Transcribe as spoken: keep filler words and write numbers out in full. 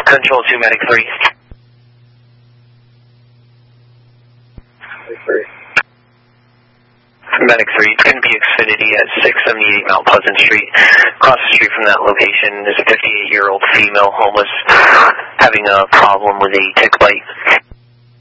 Control two, Medic three. Medic three, it's going to be Xfinity at six seventy-eight Mount Pleasant Street. Across the street from that location is a fifty-eight-year-old female homeless having a problem with a tick bite.